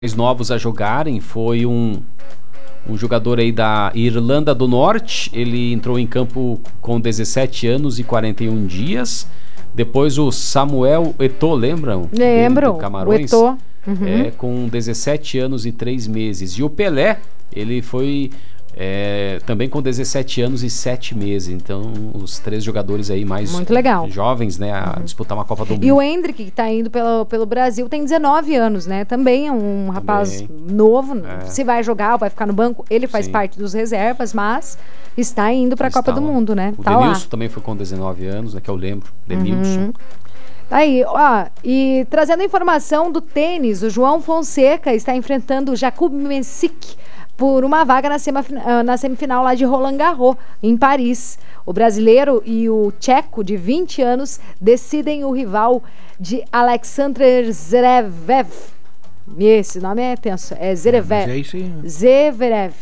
novos a jogarem foi um jogador aí da Irlanda do Norte. Ele entrou em campo com 17 anos e 41 dias. Depois o Samuel Eto'o, lembram? Lembro, Camarões, o Eto'o. Uhum. Com 17 anos e 3 meses. E o Pelé, ele foi também com 17 anos e 7 meses. Então, os 3 jogadores aí mais muito legal, jovens, né, a disputar uma Copa do Mundo. E o Endrick, que está indo pelo Brasil, tem 19 anos, né? Também é um rapaz novo. Se vai jogar ou vai ficar no banco, ele faz parte dos reservas, mas está indo para a Copa do Mundo, né? O Denilson também foi com 19 anos, né, que eu lembro. Denilson. Aí, ó, e trazendo informação do tênis, o João Fonseca está enfrentando o Jakub Mensik por uma vaga na semifinal lá de Roland Garros, em Paris. O brasileiro e o tcheco, de 20 anos, decidem o rival de Alexander Zverev. Esse nome é tenso, é Zverev. Zverev.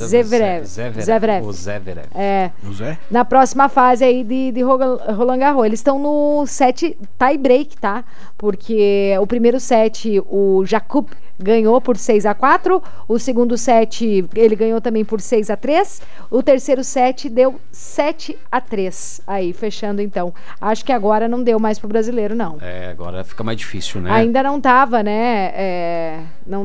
Na próxima fase aí de Roland Garros. Eles estão no set tie break, tá? Porque o primeiro set o Jakub ganhou por 6-4, o segundo set ele ganhou também por 6-3, o terceiro set deu 7-3, aí fechando então. Acho que agora não deu mais pro brasileiro, não. Agora fica mais difícil, né? Ainda não tava, né,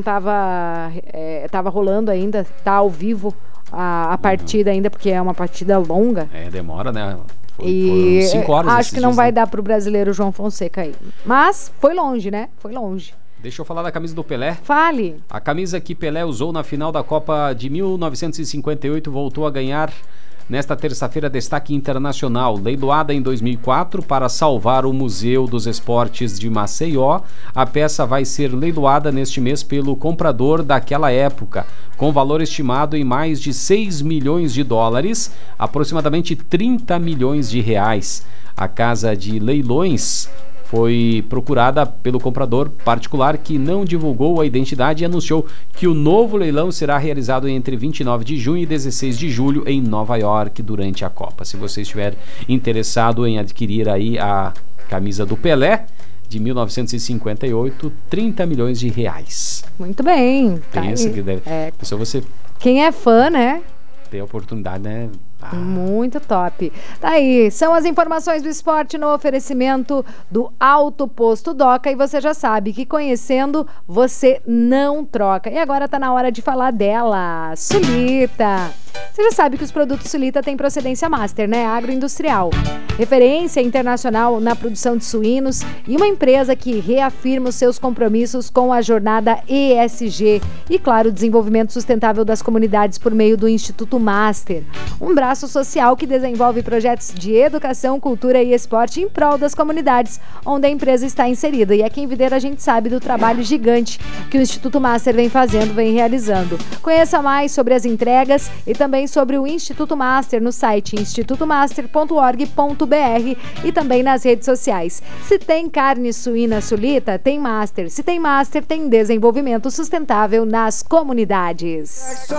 tava rolando ainda, tá ao vivo a partida ainda, porque é uma partida longa. Demora, né? E 5 horas. Acho que não vai dar pro brasileiro João Fonseca aí. Mas foi longe, né? Foi longe. Deixa eu falar da camisa do Pelé. Fale. A camisa que Pelé usou na final da Copa de 1958 voltou a ganhar nesta terça-feira destaque internacional. Leiloada em 2004 para salvar o Museu dos Esportes de Maceió, a peça vai ser leiloada neste mês pelo comprador daquela época, com valor estimado em mais de 6 milhões de dólares, aproximadamente 30 milhões de reais. A casa de leilões foi procurada pelo comprador particular, que não divulgou a identidade e anunciou que o novo leilão será realizado entre 29 de junho e 16 de julho em Nova York durante a Copa. Se você estiver interessado em adquirir aí a camisa do Pelé de 1958, 30 milhões de reais. Muito bem. Pensa que deve. Se você... Quem é fã, né? Tem a oportunidade, né? Muito top. Tá aí, são as informações do esporte no oferecimento do Auto Posto Doca, e você já sabe que conhecendo você não troca. E agora tá na hora de falar dela, Sulita. Você já sabe que os produtos Sulita têm procedência master, né? Agroindustrial. Referência internacional na produção de suínos e uma empresa que reafirma os seus compromissos com a jornada ESG e, claro, o desenvolvimento sustentável das comunidades por meio do Instituto Master. Um braço social que desenvolve projetos de educação, cultura e esporte em prol das comunidades onde a empresa está inserida. E aqui em Videira a gente sabe do trabalho gigante que o Instituto Master vem realizando. Conheça mais sobre as entregas e também sobre o Instituto Master no site institutomaster.org.br e também nas redes sociais. Se tem carne suína Sulita, tem Master. Se tem Master, tem desenvolvimento sustentável nas comunidades.